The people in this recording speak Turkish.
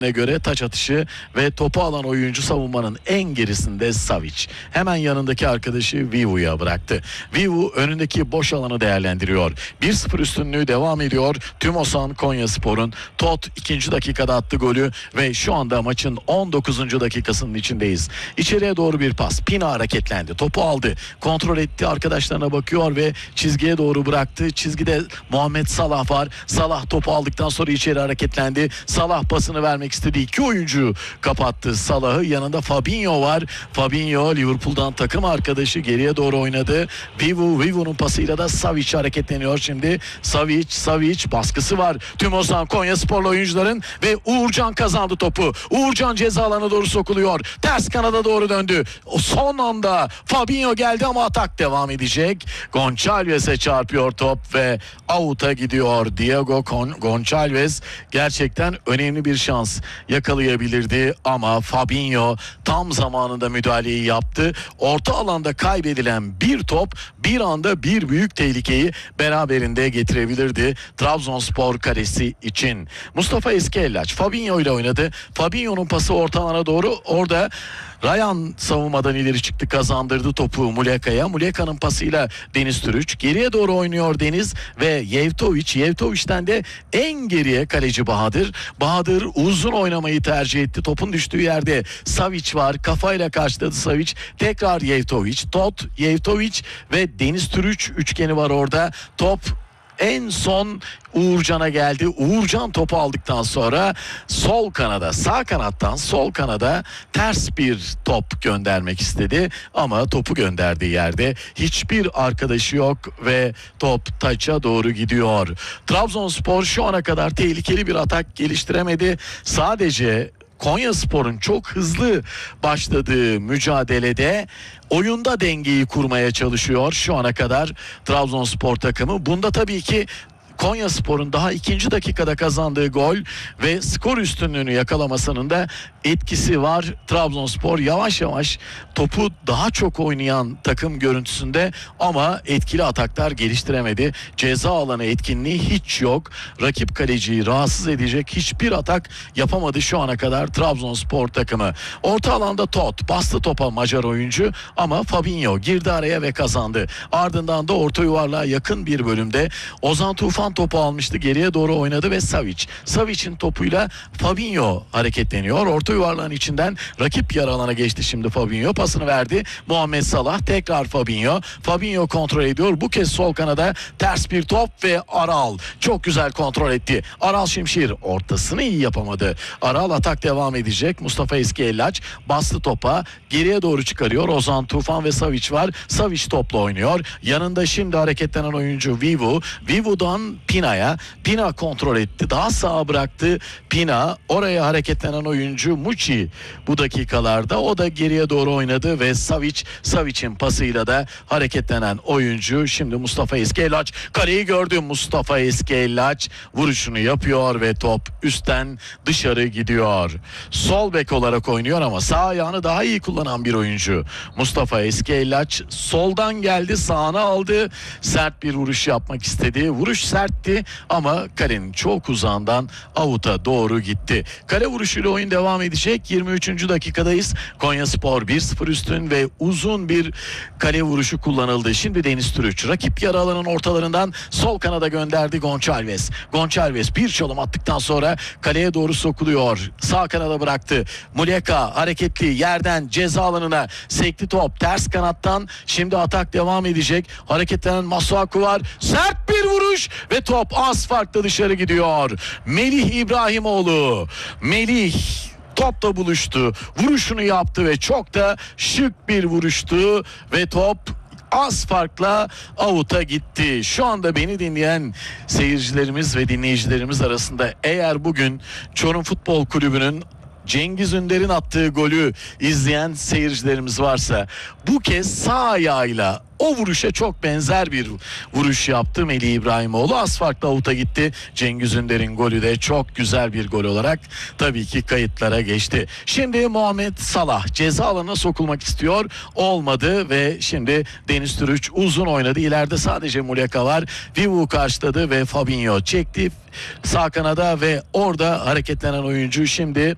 göre taç atışı ve topu alan oyuncu savunmanın en gerisinde Savic. Hemen yanındaki arkadaşı Vivu'ya bıraktı. Vivu önündeki boş alanı değerlendiriyor. 1-0 üstünlüğü devam ediyor. Tümosan Konyaspor'un Tot 2. dakikada attı golü ve şu anda maçın 19. dakikasının içindeyiz. İçeriye doğru bir pas. Pina hareketlendi. Topu aldı. Kontrol etti. Arkadaşlarına bakıyor ve çizgiye doğru bıraktı. Çizgide Muhammed Salah var. Salah topu aldıktan sonra içeri hareketlendi. Salah pasını vermek istedi. İki oyuncu kapattı Salah'ı. Yanında Fabinho var. Fabinho Liverpool'dan takım arkadaşı geriye doğru oynadı. Vivu'nun pasıyla da Savic hareketleniyor şimdi. Savic baskısı var. Tümosan Konyasporlu oyuncuların ve Uğurcan kazandı topu. Uğurcan ceza alanına doğru sokuluyor. Ters kanada doğru döndü. O son anda Fabinho geldi ama atak devam edecek. Gonçalves'e çarpıyor top ve out'a gidiyor. Diego Gonçalves gerçekten önemli bir şans yakalayabilirdi ama Fabinho tam zamanında müdahaleyi yaptı. Orta alanda kaybedilen bir top bir anda bir büyük tehlikeyi beraberinde getirebilirdi Trabzonspor kalesi için. Mustafa Eskiellaç Fabinho ile oynadı. Fabinho'nun pası orta alana doğru, orada Ryan savunmadan ileri çıktı, kazandırdı topu Muleka'ya. Muleka'nın pasıyla Deniz Türüç. Geriye doğru oynuyor Deniz ve Yevtovic'ten de en geriye kaleci Bahadır. Bahadır uzun oynamayı tercih etti. Topun düştüğü yerde Savic var. Kafayla karşıladı Savic. Tekrar Yevtovic. Yevtovic ve Deniz Türüç üçgeni var orada. Top en son Uğurcan'a geldi. Uğurcan topu aldıktan sonra sağ kanattan sol kanada ters bir top göndermek istedi. Ama topu gönderdiği yerde hiçbir arkadaşı yok ve top taça doğru gidiyor. Trabzonspor şu ana kadar tehlikeli bir atak geliştiremedi. Sadece Konyaspor'un çok hızlı başladığı mücadelede oyunda dengeyi kurmaya çalışıyor şu ana kadar Trabzonspor takımı. Bunda tabii ki Konyaspor'un daha 2. dakikada kazandığı gol ve skor üstünlüğünü yakalamasının da etkisi var. Trabzonspor yavaş yavaş topu daha çok oynayan takım görüntüsünde ama etkili ataklar geliştiremedi. Ceza alanı etkinliği hiç yok. Rakip kaleciyi rahatsız edecek hiçbir atak yapamadı şu ana kadar Trabzonspor takımı. Orta alanda Tot bastı topa Macar oyuncu ama Fabinho girdi araya ve kazandı. Ardından da orta yuvarlığa yakın bir bölümde Ozan Tufan topu almıştı. Geriye doğru oynadı ve Savic'in topuyla Fabinho hareketleniyor. Orta yuvarlağın içinden rakip yarı alana geçti şimdi Fabinho. Pasını verdi. Muhammed Salah tekrar Fabinho. Fabinho kontrol ediyor. Bu kez sol kanada ters bir top ve Aral çok güzel kontrol etti. Aral Şimşir ortasını iyi yapamadı. Aral atak devam edecek. Mustafa Eskiellaç bastı topa. Geriye doğru çıkarıyor. Ozan Tufan ve Savic var. Savic topla oynuyor. Yanında şimdi hareketlenen oyuncu Vivu'dan Pina'ya. Pina kontrol etti. Daha sağa bıraktı. Pina oraya hareketlenen oyuncu Muçi bu dakikalarda o da geriye doğru oynadı ve Savic'in pasıyla da hareketlenen oyuncu şimdi Mustafa Eskiellaç. Kaleyi gördü. Mustafa Eskiellaç vuruşunu yapıyor ve top üstten dışarı gidiyor. Sol bek olarak oynuyor ama sağ ayağını daha iyi kullanan bir oyuncu. Mustafa Eskiellaç soldan geldi, sağına aldı. Sert bir vuruş yapmak istedi. Vuruş sertti ama kalenin çok uzağından out'a doğru gitti. Kale vuruşuyla oyun devam edecek. 23. dakikadayız. Konyaspor 1-0 üstün ve uzun bir kale vuruşu kullanıldı. Şimdi Deniz Türüç rakip yarı alanın ortalarından sol kanada gönderdi Gonçalves. Gonçalves bir çalım attıktan sonra kaleye doğru sokuluyor. Sağ kanada bıraktı. Muleka hareketli yerden ceza alanına sekti top. Ters kanattan şimdi atak devam edecek. Hareketlenen Masuaku var. Sert bir vuruş ve top az farklı dışarı gidiyor. Melih İbrahimoğlu. Melih topla buluştu. Vuruşunu yaptı ve çok da şık bir vuruştu ve top az farkla out'a gitti. Şu anda beni dinleyen seyircilerimiz ve dinleyicilerimiz arasında eğer bugün Çorum Futbol Kulübü'nün Cengiz Ünder'in attığı golü izleyen seyircilerimiz varsa bu kez sağ ayağıyla o vuruşa çok benzer bir vuruş yaptı Melih İbrahimoğlu. Az farklı out'a gitti. Cengiz Ünder'in golü de çok güzel bir gol olarak tabii ki kayıtlara geçti. Şimdi Muhammed Salah ceza alanına sokulmak istiyor. Olmadı ve şimdi Deniz Türüç uzun oynadı. İleride sadece Muleka var. Vivu karşıladı ve Fabinho çekti sağ kanada ve orada hareketlenen oyuncu şimdi